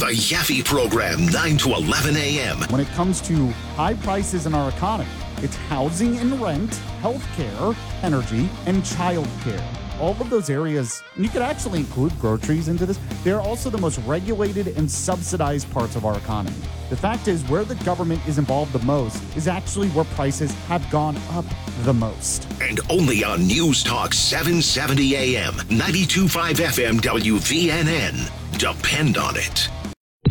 The Yaffe Program, 9 to 11 a.m. When it comes to high prices in our economy, it's housing and rent, healthcare, energy, and childcare. All of those areas, and you could actually include groceries into this, they're also the most regulated and subsidized parts of our economy. The fact is, where the government is involved the most is actually where prices have gone up the most. And only on News Talk 770 AM, 92.5 FM WVNN. Depend on it.